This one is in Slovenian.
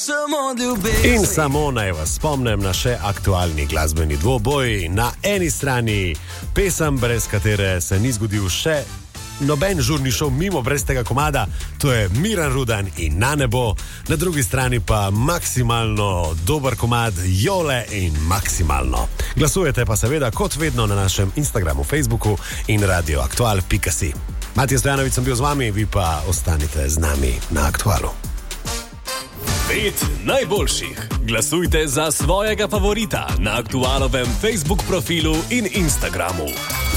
In samo naj vas spomnim na še aktualni glasbeni dvoboj. Na eni strani pesem, brez katere se ni zgodil še noben žurni šov mimo brez tega komada, to je Miran Rudan in Na nebo. Na drugi strani pa maksimalno dober komad Jole in Maksimalno. Glasujete pa seveda kot vedno na našem Instagramu, Facebooku in radioaktual.si. Matija Stojanović sem bil z vami, vi pa ostanite z nami na Aktualu. 5 najboljših. Glasujte za svojega favorita na Aktualovem Facebook profilu in Instagramu.